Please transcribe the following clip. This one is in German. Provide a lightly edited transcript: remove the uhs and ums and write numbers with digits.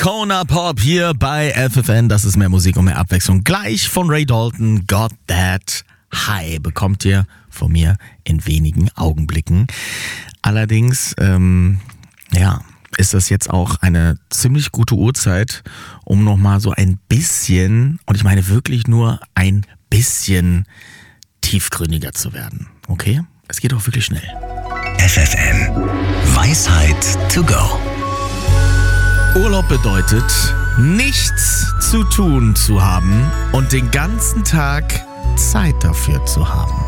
Kona Pop hier bei FFN. Das ist mehr Musik und mehr Abwechslung. Gleich von Ray Dalton, Got That High, bekommt ihr von mir in wenigen Augenblicken. Allerdings, ist das jetzt auch eine ziemlich gute Uhrzeit, um nochmal so ein bisschen, und ich meine wirklich nur ein bisschen tiefgründiger zu werden. Okay? Es geht auch wirklich schnell. FFN. Weisheit to go. Urlaub bedeutet, nichts zu tun zu haben und den ganzen Tag Zeit dafür zu haben.